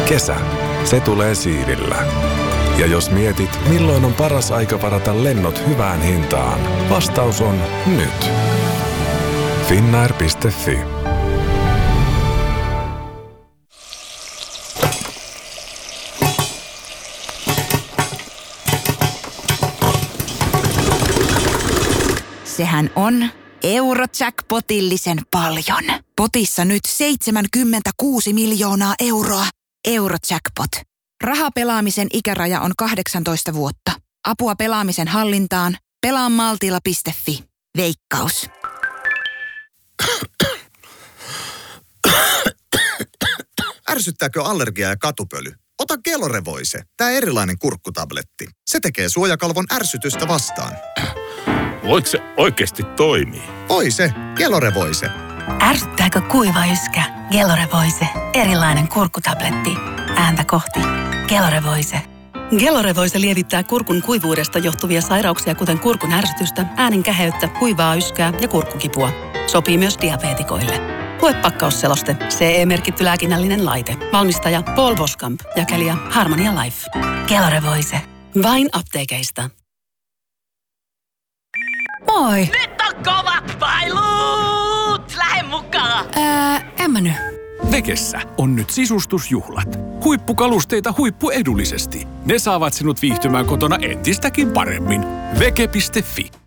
Kesä, se tulee siivillä. Ja jos mietit, milloin on paras aika varata lennot hyvään hintaan, vastaus on nyt. Finnair.fi. Sehän on Eurojackpotillisen paljon. Potissa nyt 76 miljoonaa euroa. Eurojackpot. Rahapelaamisen ikäraja on 18 vuotta. Apua pelaamisen hallintaan. Pelaa maltilla.fi. Veikkaus. Ärsyttääkö allergia ja katupöly? Ota Gelore-Voice, tää erilainen kurkkutabletti. Se tekee suojakalvon ärsytystä vastaan. Voiko se oikeasti toimii? Voice, Gelore-Voice. Ärsyttääkö kuiva yskä? Gelore-Voice, erilainen kurkkutabletti. Ääntä kohti. Gelore-Voice. Gelore-Voice lievittää kurkun kuivuudesta johtuvia sairauksia, kuten kurkun ärsytystä, äänen käheyttä, kuivaa yskää ja kurkkukipua. Sopii myös diabeetikoille. Lue pakkausseloste. CE-merkitty lääkinnällinen laite. Valmistaja Paul Voskamp. Jakelija Harmonia Life. Gelore-Voice. Vain apteekeista. Moi! Nyt on kovat pailut! Lähde mukaan! En mä nyt. Vekessä on nyt sisustusjuhlat. Huippukalusteita huippuedullisesti. Ne saavat sinut viihtymään kotona entistäkin paremmin. Veke.fi